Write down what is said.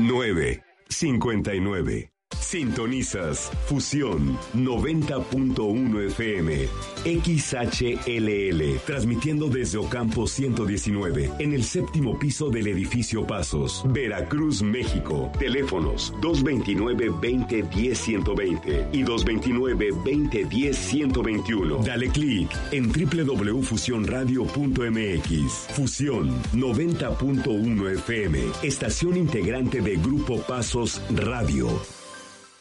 9:59. Sintonizas Fusión 90.1 FM, XHLL, transmitiendo desde Ocampo 119, en el 7º piso del edificio Pasos, Veracruz, México. Teléfonos 229-2010-120 y 229-2010-121. Dale clic en www.fusionradio.mx. Fusión 90.1 FM, estación integrante de Grupo Pasos Radio.